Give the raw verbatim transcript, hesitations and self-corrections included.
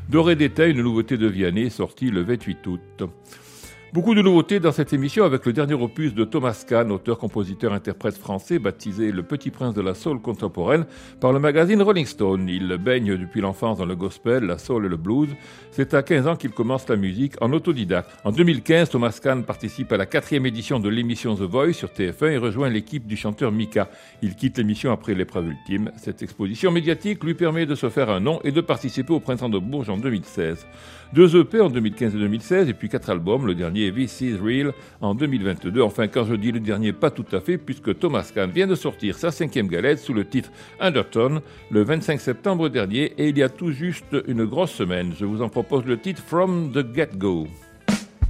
Doré d'été, une nouveauté de Vianney, sortie le vingt-huit août. Beaucoup de nouveautés dans cette émission avec le dernier opus de Thomas Kahn, auteur-compositeur-interprète français baptisé Le Petit Prince de la Soul contemporaine par le magazine Rolling Stone. Il baigne depuis l'enfance dans le gospel, la soul et le blues. C'est à quinze ans qu'il commence la musique en autodidacte. En deux mille quinze, Thomas Kahn participe à la quatrième édition de l'émission The Voice sur T F un et rejoint l'équipe du chanteur Mika. Il quitte l'émission après l'épreuve ultime. Cette exposition médiatique lui permet de se faire un nom et de participer au Printemps de Bourges en deux mille seize. Deux E P en deux mille quinze et deux mille seize et puis quatre albums, le dernier This Is Real en deux mille vingt-deux. Enfin, quand je dis le dernier, pas tout à fait, puisque Thomas Kahn vient de sortir sa cinquième galette sous le titre Undertone le vingt-cinq septembre dernier et il y a tout juste une grosse semaine. Je vous en propose le titre From the Get-Go.